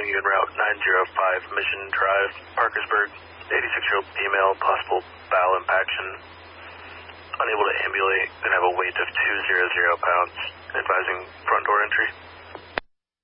showing you en route 905 Mission Drive, Parkersburg. 86-year-old female, possible bowel impaction. Unable to ambulate and have a weight of 200 pounds. Advising front door entry.